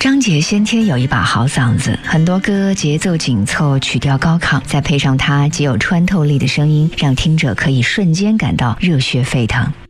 张杰先天有一把好嗓子，很多歌节奏紧凑，曲调高亢，再配上他极有穿透力的声音，让听者可以瞬间感到热血沸腾。